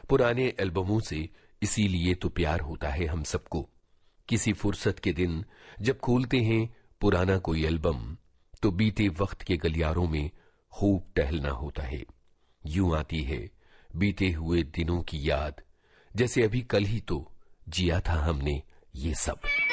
पुराने एल्बमों से इसीलिए तो प्यार होता है हम सबको। किसी फुर्सत के दिन जब खोलते हैं पुराना कोई एल्बम, तो बीते वक्त के गलियारों में खूब टहलना होता है। यूं आती है बीते हुए दिनों की याद, जैसे अभी कल ही तो जिया था हमने ये सब।